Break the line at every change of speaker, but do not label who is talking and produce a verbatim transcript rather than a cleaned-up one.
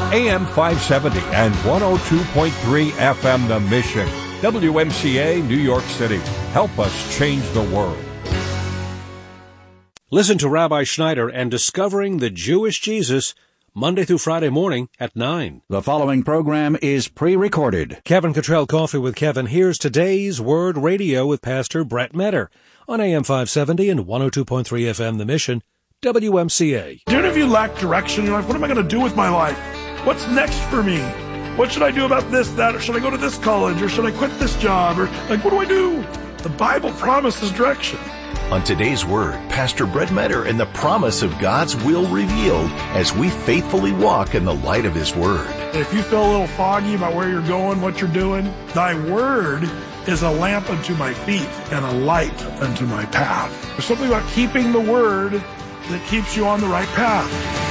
A M five seventy and one oh two point three F M The Mission. W M C A, New York City. Help us change the world.
Listen to Rabbi Schneider and Discovering the Jewish Jesus, Monday through Friday morning at nine.
The following program is pre-recorded.
Kevin Cottrell Coffee with Kevin. Here's today's Word Radio with Pastor Brett Metter on A M five seventy and one oh two point three F M The Mission, W M C A.
Do any of you lack direction in your life? What am I going to do with my life? What's next for me? What should I do about this, that, or should I go to this college, or should I quit this job, or like, what do I do? The Bible promises direction.
On today's Word, Pastor Brett Metter and the promise of God's will revealed as we faithfully walk in the light of His Word.
If you feel a little foggy about where you're going, what you're doing, Thy Word is a lamp unto my feet and a light unto my path. There's something about keeping the Word that keeps you on the right path.